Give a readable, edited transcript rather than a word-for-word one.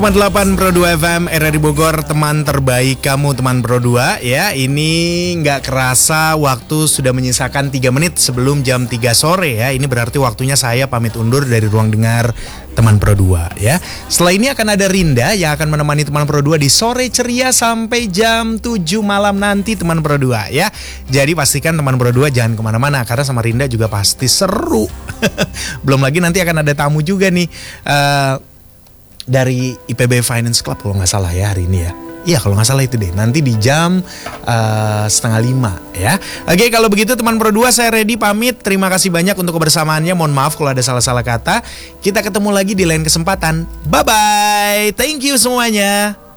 8 Pro 2 FM RRI Bogor, teman terbaik kamu, teman Pro 2 ya. Ini nggak kerasa waktu sudah menyisakan 3 menit sebelum jam 3 sore ya. Ini berarti waktunya saya pamit undur dari ruang dengar teman Pro 2 ya. Setelah ini akan ada Rinda yang akan menemani teman Pro 2 di sore ceria sampai jam 7 malam nanti teman Pro 2 ya. Jadi pastikan teman Pro 2 jangan kemana-mana karena sama Rinda juga pasti seru. Belum lagi nanti akan ada tamu juga nih dari IPB Finance Club kalau nggak salah ya hari ini ya. Iya kalau nggak salah itu deh. Nanti di jam 4:30 ya. Oke, kalau begitu teman Pro 2 saya ready pamit. Terima kasih banyak untuk kebersamaannya. Mohon maaf kalau ada salah-salah kata. Kita ketemu lagi di lain kesempatan. Bye-bye. Thank you semuanya.